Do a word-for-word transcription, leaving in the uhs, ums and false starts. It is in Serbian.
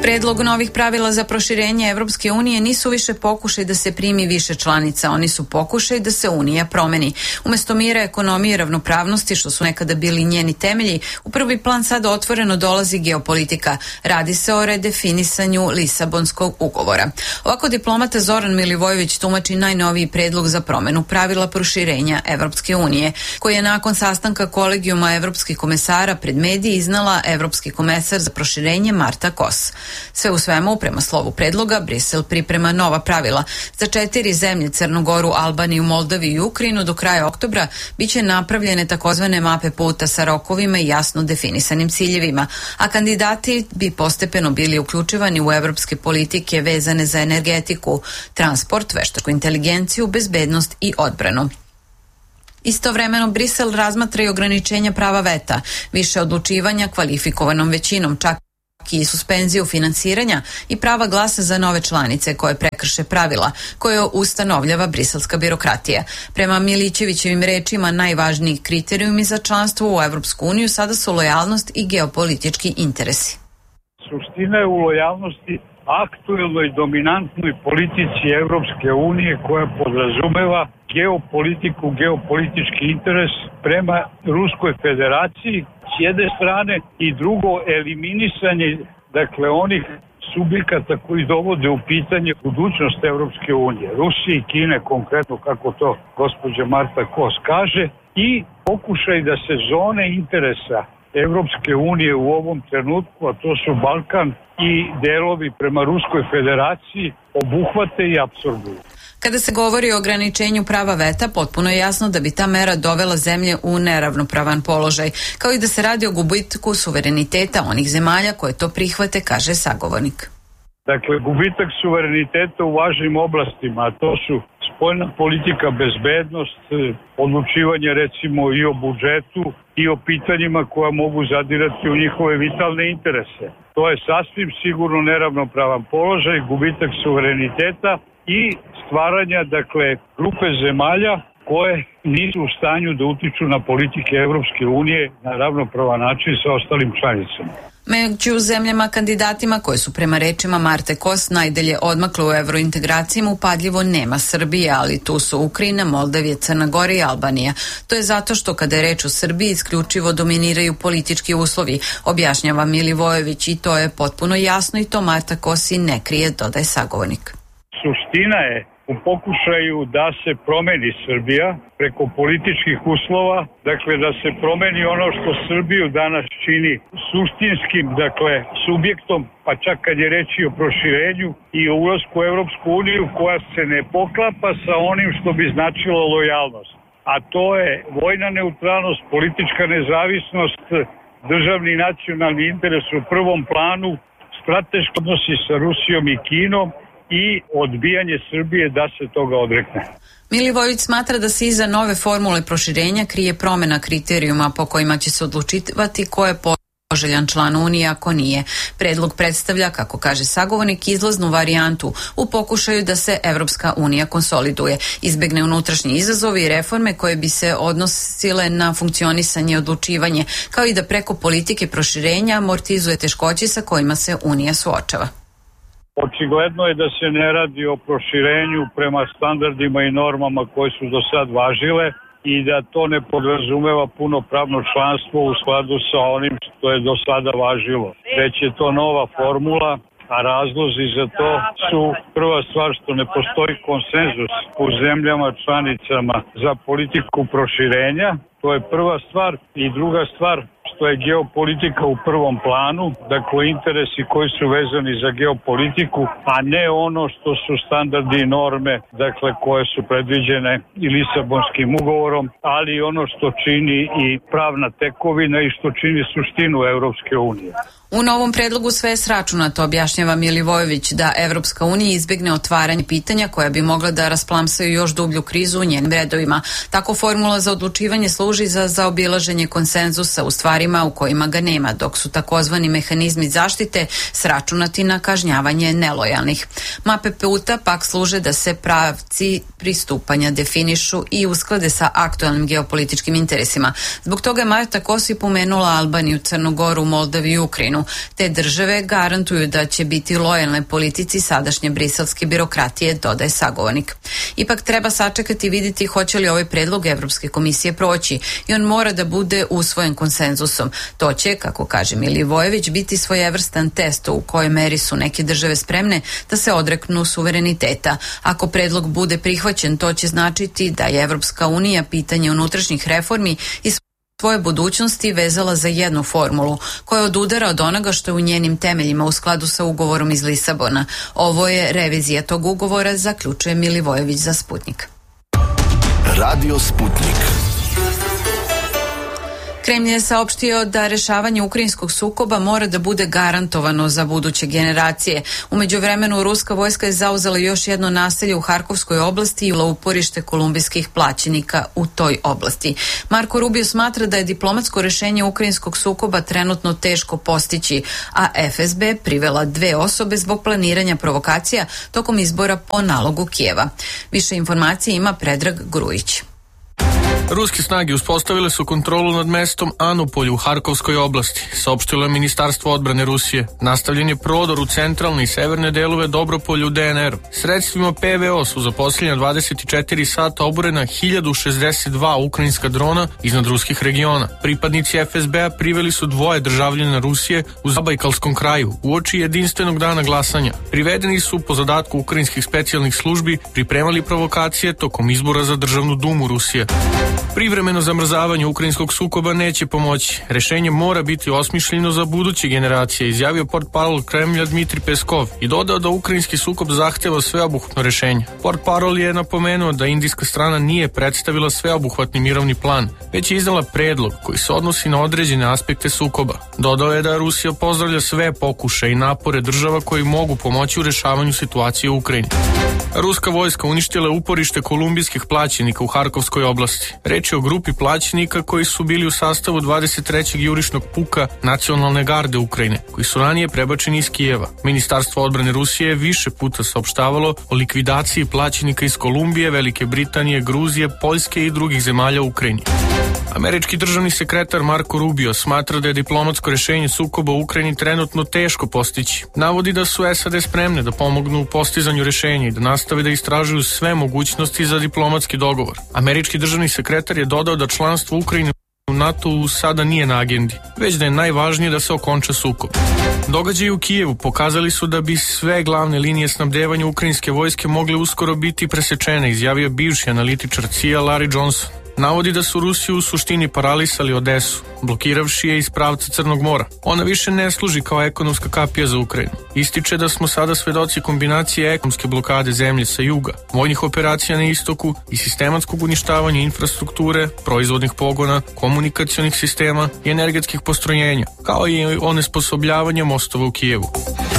Predlog novih pravila za proširenje Evropske unije nisu više pokušaj da se primi više članica, oni su pokušaj da se Unija promeni. Umesto mira, ekonomije i ravnopravnosti, što su nekada bili njeni temelji, u prvi plan sada otvoreno dolazi geopolitika. Radi se o redefinisanju Lisabonskog ugovora. Ovako diplomata Zoran Milivojević tumači najnoviji predlog za promenu pravila proširenja Evropske unije, koji je nakon sastanka kolegijuma evropskih komesara pred mediji iznala evropski komesar za proširenje Marta Kos. Sve u svemu, prema slovu predloga, Brisel priprema nova pravila. Za četiri zemlje, Crnu Goru, Albaniju, Moldaviju i Ukrajinu, do kraja oktobra biće napravljene takozvane mape puta sa rokovima i jasno definisanim ciljevima, a kandidati bi postepeno bili uključivani u evropske politike vezane za energetiku, transport, veštačku inteligenciju, bezbednost i odbranu. Istovremeno, Brisel razmatra i ograničenja prava veta, više odlučivanja kvalifikovanom većinom, čak i suspenziju finansiranja i prava glasa za nove članice koje prekrše pravila koje ustanovljava briselska birokratija. Prema Milićevićevim rečima, najvažniji kriterijumi za članstvo u Evropsku uniju sada su lojalnost i geopolitički interesi. Suština je u lojalnosti aktuelnoj dominantnoj politici Evropske unije koja podrazumeva geopolitiku, geopolitički interes prema Ruskoj federaciji s jedne strane i drugo eliminisanje dakle onih subjekata koji dovode u pitanje budućnost Evropske unije, Rusije i Kine konkretno, kako to gospođa Marta Kos kaže, i pokušaj da se zone interesa Evropske unije u ovom trenutku, a to su Balkan i delovi prema Ruskoj federaciji, obuhvate i apsorbuju. Kada se govori o ograničenju prava veta, potpuno je jasno da bi ta mera dovela zemlje u neravnopravan položaj, kao i da se radi o gubitku suvereniteta onih zemalja koje to prihvate, kaže sagovornik. Dakle, gubitak suvereniteta u važnim oblastima, a to su spoljna politika, bezbednost, odlučivanje recimo i o budžetu i o pitanjima koja mogu zadirati u njihove vitalne interese. To je sasvim sigurno neravnopravan položaj, gubitak suvereniteta i stvaranja, dakle, grupe zemalja koje nisu u stanju da utiču na politike Evropske unije na ravnopravan način sa ostalim članicama. Među zemljama kandidatima koje su prema rečima Marte Kos najdalje odmakle u evrointegracijama upadljivo nema Srbije, ali tu su Ukrajina, Moldavija, Crna Gora i Albanija. To je zato što kada je reč o Srbiji isključivo dominiraju politički uslovi, objašnjava Milivojević, i to je potpuno jasno i to Marta Kos i ne krije, dodaje sagovornik. Suština je u pokušaju da se promeni Srbija preko političkih uslova, dakle da se promeni ono što Srbiju danas čini suštinskim, dakle subjektom, pa čak kad je reći o proširenju i o ulasku u Evropsku uniju koja se ne poklapa sa onim što bi značilo lojalnost. A to je vojna neutralnost, politička nezavisnost, državni nacionalni interes u prvom planu, strateški odnosi sa Rusijom i Kinom i odbijanje Srbije da se toga odrekne. Milivojević smatra da se iza nove formule proširenja krije promena kriterijuma po kojima će se odlučivati ko je poželjan član Unije ako nije. Predlog predstavlja, kako kaže sagovornik, izlaznu varijantu u pokušaju da se Evropska unija konsoliduje, izbegne unutrašnji izazovi i reforme koje bi se odnosile na funkcionisanje i odlučivanje, kao i da preko politike proširenja amortizuje teškoće sa kojima se Unija suočava. Očigledno je da se ne radi o proširenju prema standardima i normama koje su do sad važile i da to ne podrazumeva punopravno članstvo u skladu sa onim što je do sada važilo. Već je to nova formula, a razlozi za to su prva stvar što ne postoji konsenzus u zemljama članicama za politiku proširenja. To je prva stvar i druga stvar što je geopolitika u prvom planu, dakle interesi koji su vezani za geopolitiku, a ne ono što su standardi i norme, dakle koje su predviđene i Lisabonskim ugovorom, ali ono što čini i pravna tekovina i što čini suštinu Evropske unije. U novom predlogu sve je sračunato, objašnjava Milivojević, da Evropska unija izbegne otvaranje pitanja koja bi mogla da rasplamsaju još dublju krizu u njenim redovima. Tako formula za odlučivanje služi za zaobilaženje konsenzusa u stvarima slučajevima u kojima ga nema, dok su takozvani mehanizmi zaštite sračunati na kažnjavanje nelojalnih. Mape puta pak služe da se pravci pristupanja definišu i usklade sa aktualnim geopolitičkim interesima. Zbog toga je Marta Kosi pomenula Albaniju, Crnu Goru, Moldaviju i Ukrajinu. Te države garantuju da će biti lojalne politici sadašnje briselske birokratije, dodaje sagovornik. Ipak treba sačekati i vidjeti hoće li ovaj predlog Evropske komisije proći i on mora da bude usvojen konsenzusom. To će, kako kaže Milivojević, biti svojevrstan test u kojoj meri su neke države spremne da se odreknu suvereniteta. Ako predlog bude prihvaćen, to će značiti da je Evropska unija pitanje unutrašnjih reformi i svoje budućnosti vezala za jednu formulu koja odudara od onoga što je u njenim temeljima u skladu sa ugovorom iz Lisabona. Ovo je revizija tog ugovora, zaključuje Milivojević za Sputnik. Radio Sputnik. Kremlj je saopštio da rešavanje ukrajinskog sukoba mora da bude garantovano za buduće generacije. U međuvremenu ruska vojska je zauzela još jedno naselje u Harkovskoj oblasti i uporište kolumbijskih plaćenika u toj oblasti. Marko Rubio smatra da je diplomatsko rešenje ukrajinskog sukoba trenutno teško postići, a F S B privela dve osobe zbog planiranja provokacija tokom izbora po nalogu Kijeva. Više informacije ima Predrag Grujić. Ruske snage uspostavile su kontrolu nad mestom Anupolj u Harkovskoj oblasti, saopštilo je Ministarstvo odbrane Rusije. Nastavljen je prodor u centralne i severne delove Dobropolja u D N R-u. Sredstvima P V O su za posljednja dvadeset četiri sata oborena hiljadu šezdeset dva ukrajinska drona iznad ruskih regiona. Pripadnici F S B-a priveli su dvoje državljana Rusije u Zabajkalskom kraju uoči jedinstvenog dana glasanja. Privedeni su po zadatku ukrajinskih specijalnih službi pripremali provokacije tokom izbora za Državnu dumu Rusije. Privremeno zamrzavanje ukrajinskog sukoba neće pomoći. Rešenje mora biti osmišljeno za buduće generacije, izjavio portparol Kremlja Dmitri Peskov i dodao da ukrajinski sukob zahteva sveobuhvatno rešenje. Portparol je napomenuo da indijska strana nije predstavila sveobuhvatni mirovni plan, već je izdala predlog koji se odnosi na određene aspekte sukoba. Dodao je da Rusija pozdravlja sve pokušaje i napore država koji mogu pomoći u rešavanju situacije u Ukrajini. Ruska vojska uništila je uporište kolumbijskih plaćenika u Harkovskoj oblasti. Reč je o grupi plaćenika koji su bili u sastavu dvadeset trećeg jurišnog puka Nacionalne garde Ukrajine, koji su ranije prebačeni iz Kijeva. Ministarstvo odbrane Rusije je više puta saopštavalo o likvidaciji plaćenika iz Kolumbije, Velike Britanije, Gruzije, Poljske i drugih zemalja u Ukrajini. Američki državni sekretar Marko Rubio smatra da je diplomatsko rešenje sukoba u Ukrajini trenutno teško postići. Navodi da su S A D spremne da pomognu u postizanju rešenja i da nastave da istražuju sve mogućnosti za diplomatski dogovor. Američki državni sekretar je dodao da članstvo Ukrajine u NATO sada nije na agendi, već da je najvažnije da se okonča sukob. Događaji u Kijevu pokazali su da bi sve glavne linije snabdevanja ukrajinske vojske mogle uskoro biti presečene, izjavio bivši analitičar C I A Larry Johnson. Navodi da su Rusiju u suštini paralisali Odesu, blokiravši je iz pravca Crnog mora. Ona više ne služi kao ekonomska kapija za Ukrajinu. Ističe da smo sada svedoci kombinacije ekonomske blokade zemlje sa juga, vojnih operacija na istoku i sistematskog uništavanja infrastrukture, proizvodnih pogona, komunikacionih sistema i energetskih postrojenja, kao i onesposobljavanja mostova u Kijevu.